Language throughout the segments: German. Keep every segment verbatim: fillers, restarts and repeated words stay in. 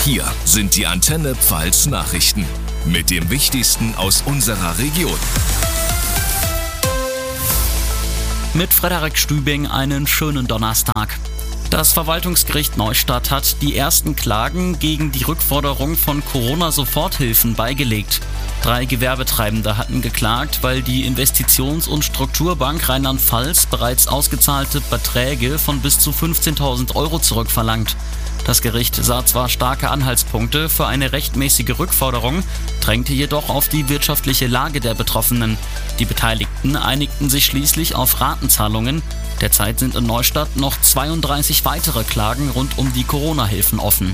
Hier sind die Antenne Pfalz Nachrichten mit dem Wichtigsten aus unserer Region. Mit Frederik Stübing einen schönen Donnerstag. Das Verwaltungsgericht Neustadt hat die ersten Klagen gegen die Rückforderung von Corona-Soforthilfen beigelegt. Drei Gewerbetreibende hatten geklagt, weil die Investitions- und Strukturbank Rheinland-Pfalz bereits ausgezahlte Beträge von bis zu fünfzehntausend Euro zurückverlangt. Das Gericht sah zwar starke Anhaltspunkte für eine rechtmäßige Rückforderung, drängte jedoch auf die wirtschaftliche Lage der Betroffenen. Die Beteiligten einigten sich schließlich auf Ratenzahlungen. Derzeit sind in Neustadt noch zweiunddreißig weitere Klagen rund um die Corona-Hilfen offen.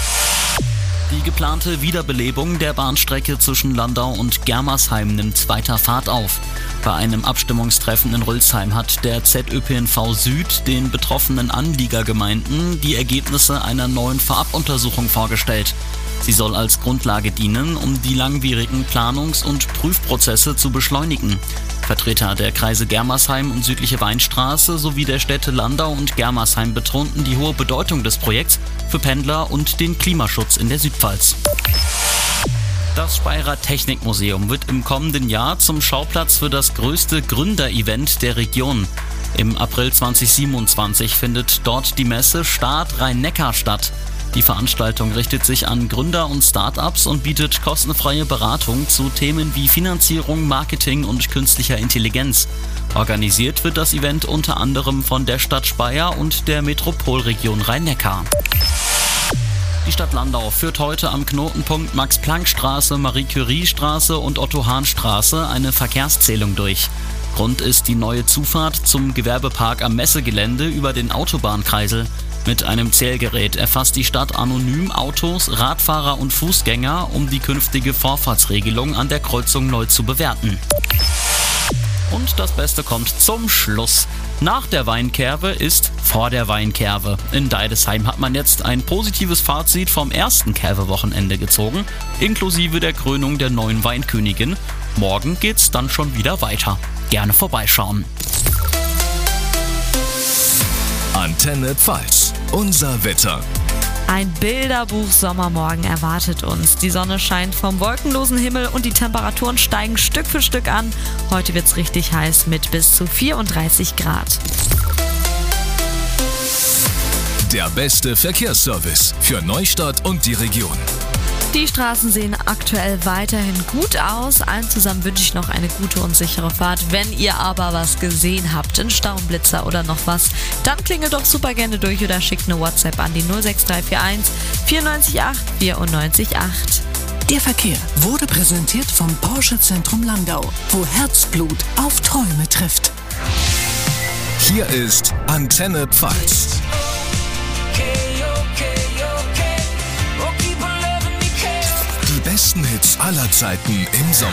Die geplante Wiederbelebung der Bahnstrecke zwischen Landau und Germersheim nimmt weiter Fahrt auf. Bei einem Abstimmungstreffen in Rülsheim hat der Z Ö P N V Süd den betroffenen Anliegergemeinden die Ergebnisse einer neuen Vorabuntersuchung vorgestellt. Sie soll als Grundlage dienen, um die langwierigen Planungs- und Prüfprozesse zu beschleunigen. Vertreter der Kreise Germersheim und Südliche Weinstraße sowie der Städte Landau und Germersheim betonten die hohe Bedeutung des Projekts für Pendler und den Klimaschutz in der Südpfalz. Das Speyerer Technikmuseum wird im kommenden Jahr zum Schauplatz für das größte Gründerevent der Region. Im April zweitausendsiebenundzwanzig findet dort die Messe Start Rhein-Neckar statt. Die Veranstaltung richtet sich an Gründer und Start-ups und bietet kostenfreie Beratung zu Themen wie Finanzierung, Marketing und künstlicher Intelligenz. Organisiert wird das Event unter anderem von der Stadt Speyer und der Metropolregion Rhein-Neckar. Die Stadt Landau führt heute am Knotenpunkt Max-Planck-Straße, Marie-Curie-Straße und Otto-Hahn-Straße eine Verkehrszählung durch. Grund ist die neue Zufahrt zum Gewerbepark am Messegelände über den Autobahnkreisel. Mit einem Zählgerät erfasst die Stadt anonym Autos, Radfahrer und Fußgänger, um die künftige Vorfahrtsregelung an der Kreuzung neu zu bewerten. Und das Beste kommt zum Schluss. Nach der Weinkerve ist vor der Weinkerve. In Deidesheim hat man jetzt ein positives Fazit vom ersten Kerve-Wochenende gezogen, inklusive der Krönung der neuen Weinkönigin. Morgen geht's dann schon wieder weiter. Gerne vorbeischauen. Antenne Pfalz, unser Wetter. Ein Bilderbuch-Sommermorgen erwartet uns. Die Sonne scheint vom wolkenlosen Himmel und die Temperaturen steigen Stück für Stück an. Heute wird's richtig heiß mit bis zu vierunddreißig Grad. Der beste Verkehrsservice für Neustadt und die Region. Die Straßen sehen aktuell weiterhin gut aus. Allen zusammen wünsche ich noch eine gute und sichere Fahrt. Wenn ihr aber was gesehen habt, einen Staublitzer oder noch was, dann klingelt doch super gerne durch oder schickt eine WhatsApp an die null sechs drei vier eins vier neun acht vier neun acht. Der Verkehr wurde präsentiert vom Porsche Zentrum Landau, wo Herzblut auf Träume trifft. Hier ist Antenne Pfalz. Die besten Hits aller Zeiten im Sommer.